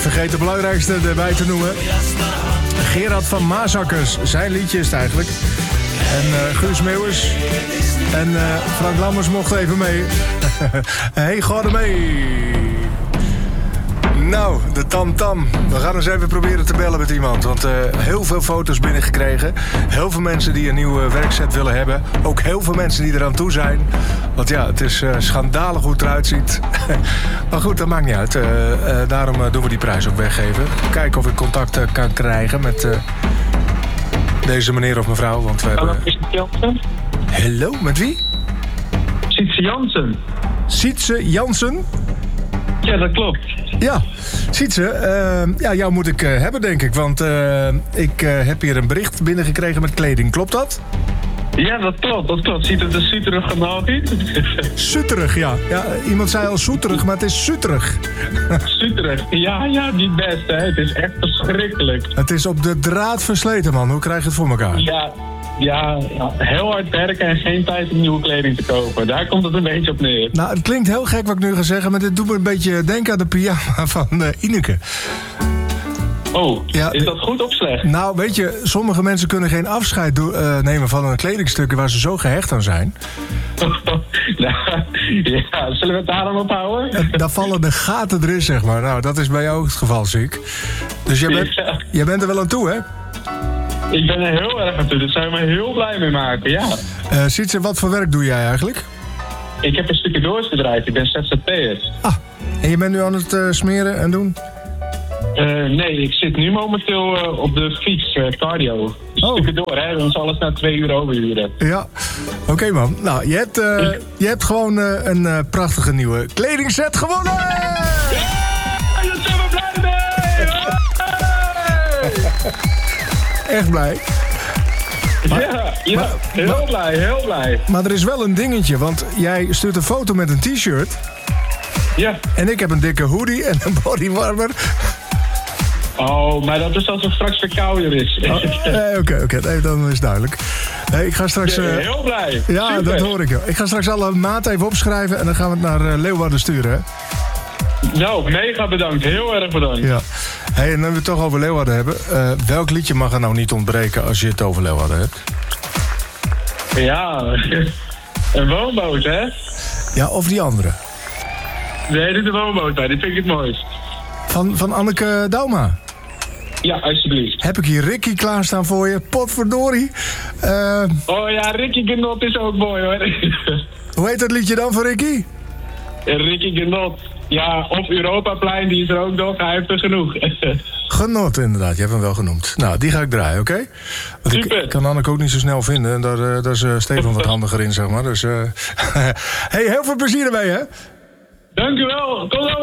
vergeet de belangrijkste erbij te noemen. Gerard van Maasakkers, zijn liedje is het eigenlijk. En Guus Meeuwers en Frank Lammers mochten even mee. Hey, ga er mee. Nou, de tam-tam. We gaan eens even proberen te bellen met iemand. Want heel veel foto's binnengekregen. Heel veel mensen die een nieuwe werkset willen hebben. Ook heel veel mensen die eraan toe zijn. Want ja, het is schandalig hoe het eruit ziet. Maar goed, dat maakt niet uit. Daarom doen we die prijs ook weggeven. Kijken of ik contact kan krijgen met deze meneer of mevrouw. Want we hebben... Hallo, Jansen? Hallo, met wie? Sietse Jansen. Sietse Jansen? Ja, dat klopt. Ja, Sietse, jou moet ik hebben, denk ik. Want ik heb hier een bericht binnengekregen met kleding. Klopt dat? Ja, dat klopt. Ziet het er suterig genoeg uit? Suterig, ja. Iemand zei al soeterig, maar het is suterig. Suterig, ja, niet best, hè. Het is echt verschrikkelijk. Het is op de draad versleten, man. Hoe krijg je het voor elkaar? Ja, heel hard werken en geen tijd om nieuwe kleding te kopen. Daar komt het een beetje op neer. Nou, het klinkt heel gek wat ik nu ga zeggen, maar dit doet me een beetje denken aan de pyjama van Ineke. Oh, ja, is dat goed of slecht? Nou, weet je, sommige mensen kunnen geen afscheid nemen van een kledingstukken waar ze zo gehecht aan zijn. Ja, zullen we het daar dan ophouden? Dan vallen de gaten erin, zeg maar. Nou, dat is bij jou ook het geval, zie ik. Dus jij bent er wel aan toe, hè? Ik ben er heel erg aan toe, daar zou je me heel blij mee maken, ja. Sietse, wat voor werk doe jij eigenlijk? Ik heb een stukje doorsbedrijf, ik ben ZZP'er. Ah, en je bent nu aan het smeren en doen? Nee, ik zit nu momenteel op de fiets, cardio. Stukje door, hè, dan is alles na 2 uur overuren. Ja, oké, man. Nou, je hebt gewoon een prachtige nieuwe kledingset gewonnen! Ja, daar zijn we blij mee! Echt blij? Ja, heel blij. Maar er is wel een dingetje, want jij stuurt een foto met een t-shirt. Ja. En ik heb een dikke hoodie en een bodywarmer. Oh, maar dat is als het straks verkouden is. Oké, dan is het duidelijk. Hey, ik ga straks... heel blij. Ja, super. Dat hoor ik. Ik ga straks alle maat even opschrijven en dan gaan we het naar Leeuwarden sturen, hè? Nou, mega bedankt. Heel erg bedankt. Ja. Hey, en nu we het toch over Leeuwarden hebben. Welk liedje mag er nou niet ontbreken als je het over Leeuwarden hebt? Ja, een woonboot, hè? Ja, of die andere? Nee, dit is een woonboot, hè. Die vind ik het mooist. Van Anneke Dauma? Ja, alsjeblieft. Heb ik hier Ricky klaarstaan voor je? Potverdorie. Oh ja, Ricky Genot is ook mooi, hoor. Hoe heet dat liedje dan voor Ricky? Ricky Genot. Ja, op Europaplein, die is er ook nog. Hij heeft er genoeg. Genot, inderdaad. Je hebt hem wel genoemd. Nou, die ga ik draaien, oké? Want ik kan Anneke ook niet zo snel vinden. En daar is Stefan wat handiger in, zeg maar. Dus, hey, heel veel plezier ermee, hè? Dank u wel. Tot dan.